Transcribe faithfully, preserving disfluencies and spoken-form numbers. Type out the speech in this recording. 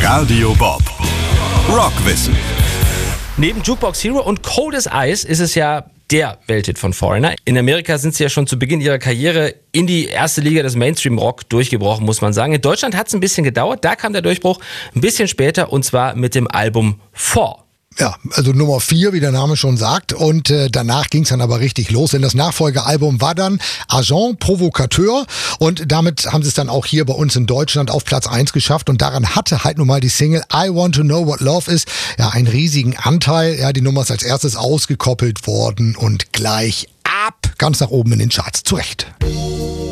Radio Bob. Rockwissen. Neben Jukebox Hero und Cold as Ice ist es ja der Welthit von Foreigner. In Amerika sind sie ja schon zu Beginn ihrer Karriere in die erste Liga des Mainstream-Rock durchgebrochen, muss man sagen. In Deutschland hat es ein bisschen gedauert, da kam der Durchbruch ein bisschen später und zwar mit dem Album Four. Ja, also Nummer vier, wie der Name schon sagt. Und äh, danach ging es dann aber richtig los, denn das Nachfolgealbum war dann Agent Provocateur. Und damit haben sie es dann auch hier bei uns in Deutschland auf Platz eins geschafft. Und daran hatte halt nun mal die Single I Want to Know What Love Is ja einen riesigen Anteil. Ja, die Nummer ist als erstes ausgekoppelt worden und gleich ab, ganz nach oben in den Charts. Zu Recht.